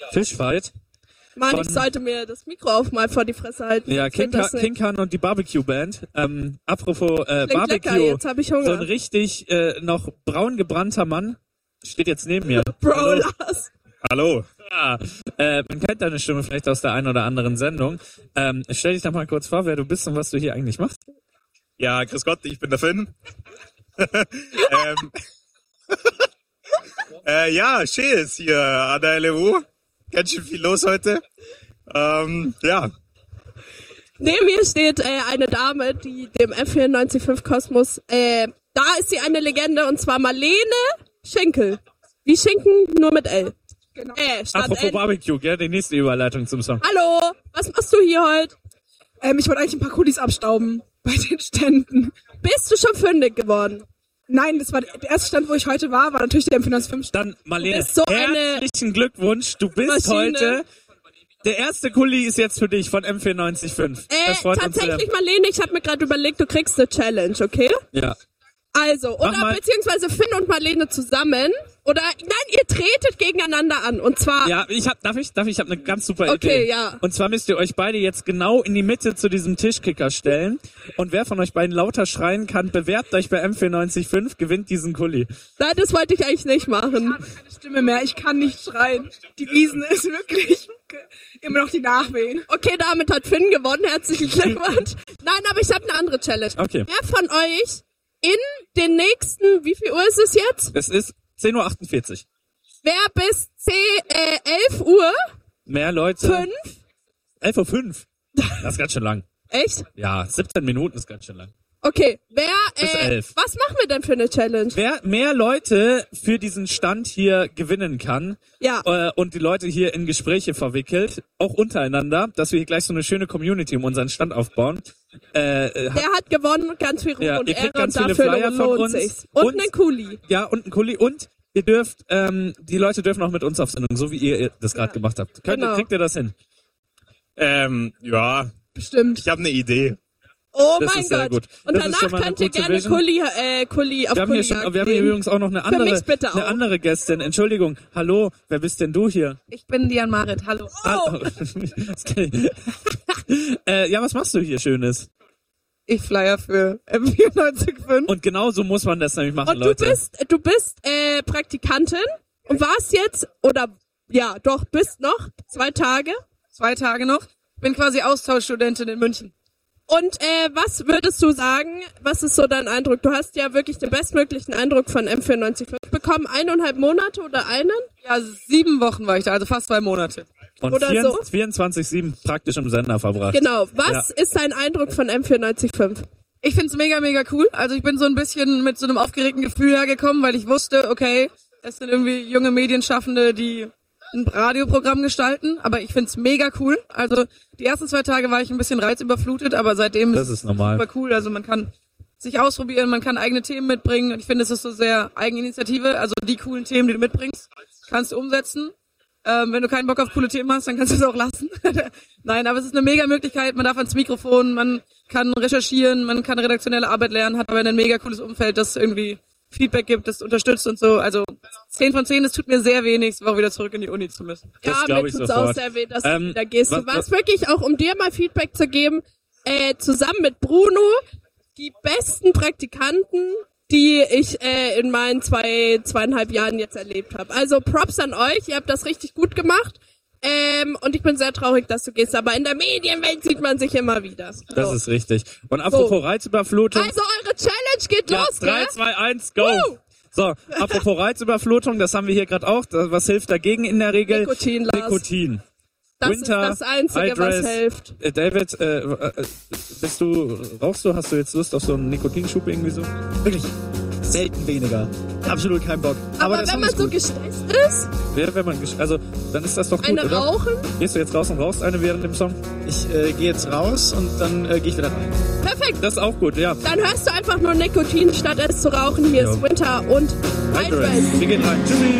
Fishfight. Mann, ich sollte mir das Mikro auf mal vor die Fresse halten. Ja, King Khan und die Barbecue Band. Apropos Barbecue. Lecker, jetzt hab ich Hunger. So ein richtig noch braun gebrannter Mann steht jetzt neben mir. Bro, Lars. Hallo. Ja, man kennt deine Stimme vielleicht aus der einen oder anderen Sendung. Stell dich doch mal kurz vor, wer du bist und was du hier eigentlich machst. Ja, grüß Gott, ich bin der Finn. Ja, schön ist hier an der LMU. Ganz schön viel los heute. Ja. Neben mir steht eine Dame, die dem F94.5 Kosmos, da ist sie eine Legende, und zwar Marlene Schinkel. Wie Schinken, nur mit L. Genau. Apropos Barbecue, gell? Die nächste Überleitung zum Song. Hallo, was machst du hier heute? Ich wollte eigentlich ein paar Kulis abstauben bei den Ständen. Bist du schon fündig geworden? Nein, das war der erste Stand, wo ich heute war natürlich der M495 Stand. Dann, Marlene, so herzlichen Glückwunsch. Du bist Maschine. heute... Der erste Kuli ist jetzt für dich von M94.5. Das freut uns sehr. Tatsächlich, Marlene, ich habe mir gerade überlegt, du kriegst eine Challenge, okay? Ja. Also, oder beziehungsweise Finn und Marlene zusammen. Oder, nein, ihr tretet gegeneinander an. Und zwar... Ja, darf ich habe eine ganz super Idee. Okay, ja. Und zwar müsst ihr euch beide jetzt genau in die Mitte zu diesem Tischkicker stellen. Und wer von euch beiden lauter schreien kann, bewerbt euch bei M94.5, gewinnt diesen Kuli. Nein, das wollte ich eigentlich nicht machen. Ich habe keine Stimme mehr, ich kann nicht schreien. Die Wiesen ist wirklich immer noch die Nachwehen. Okay, damit hat Finn gewonnen. Herzlichen Glückwunsch. Nein, aber ich habe eine andere Challenge. Okay. Wer von euch in den nächsten, wie viel Uhr ist es jetzt? Es ist 10.48 Uhr. Wer bis 11 Uhr? Mehr Leute. 11.05 Uhr. Das ist ganz schön lang. Echt? Ja, 17 Minuten ist ganz schön lang. Okay, wer, Bis 11. Was machen wir denn für eine Challenge? Wer mehr Leute für diesen Stand hier gewinnen kann, Ja. Und die Leute hier in Gespräche verwickelt, auch untereinander, dass wir hier gleich so eine schöne Community um unseren Stand aufbauen. Der hat gewonnen, ganz viel Ruhm Ja, und ihr kriegt Ehre, ganz und viele dafür Flyer von lohnt uns. sich's. Und einen Kuli. Ja, und ein Kuli. Und ihr dürft, die Leute dürfen auch mit uns auf Sendung, so wie ihr das gerade gemacht habt. Kriegt ihr das hin? Ja, Bestimmt. ich habe eine Idee. Oh Das mein ist sehr Gott. gut. Und Das ist schon danach mal eine könnt ihr gute gerne Vision. Kuli auf Wir haben hier Kuli übrigens auch noch eine Für mich bitte eine auch. andere Gästin. Entschuldigung. Hallo, wer bist denn du hier? Ich bin Dian Marit, hallo. Ja, was machst du hier Schönes? Ich flyer für M94.5. Und genau so muss man das nämlich machen, Und Leute. du bist Praktikantin und warst jetzt, bist noch 2 Tage. 2 Tage noch. Bin quasi Austauschstudentin in München. Und was würdest du sagen, was ist so dein Eindruck? Du hast ja wirklich den bestmöglichen Eindruck von M94.5 bekommen. 1,5 Monate oder einen? Ja, 7 Wochen war ich da, also fast 2 Monate. Und oder 24/7 praktisch im Sender verbracht. Genau. Was ist dein Eindruck von M94.5? Ich find's mega, mega cool. Also ich bin so ein bisschen mit so einem aufgeregten Gefühl hergekommen, weil ich wusste, okay, es sind irgendwie junge Medienschaffende, die ein Radioprogramm gestalten, aber ich find's mega cool. Also die ersten 2 Tage war ich ein bisschen reizüberflutet, aber seitdem Das ist normal. super cool. Also man kann sich ausprobieren, man kann eigene Themen mitbringen und ich finde, es ist so sehr Eigeninitiative. Also die coolen Themen, die du mitbringst, kannst du umsetzen. Wenn du keinen Bock auf coole Themen hast, dann kannst du es auch lassen. Nein, aber es ist eine mega Möglichkeit. Man darf ans Mikrofon, man kann recherchieren, man kann redaktionelle Arbeit lernen, hat aber ein mega cooles Umfeld, das irgendwie Feedback gibt, das unterstützt und so. Also 10 von 10, es tut mir sehr wenig, auch wieder zurück in die Uni zu müssen. Das Ja, glaub mir ich tut's sofort. auch sehr weh, dass du wieder gehst. Du was- warst wirklich auch, um dir mal Feedback zu geben, zusammen mit Bruno, die besten Praktikanten, die ich in meinen 2,5 Jahren jetzt erlebt habe. Also Props an euch, ihr habt das richtig gut gemacht. Und ich bin sehr traurig, dass du gehst. Aber in der Medienwelt sieht man sich immer wieder. Das ist richtig. Und apropos Reizüberflutung. Also eure Challenge geht Ja, los, 3, gell? 2, 1, go! Woo! So, apropos Reizüberflutung, das haben wir hier gerade auch. Was hilft dagegen in der Regel? Nikotin, Lars. Nikotin. Das Winter, ist das Einzige, Hydras. was hilft. David, rauchst du? Hast du jetzt Lust auf so einen Nikotinschub irgendwie so? Wirklich selten weniger. Absolut kein Bock. Aber der wenn Song man ist so gut. gestresst ist, Ja, wenn man, also, dann ist das doch gut, eine oder? rauchen, Gehst du jetzt raus und rauchst eine während dem Song? Ich gehe jetzt raus und dann gehe ich wieder rein. perfekt. Das ist auch gut, ja. Dann hörst du einfach nur Nikotin, statt es zu rauchen. Hier Ja. ist Winter und Hydras. Hydras. Wir gehen rein. Tschüssi.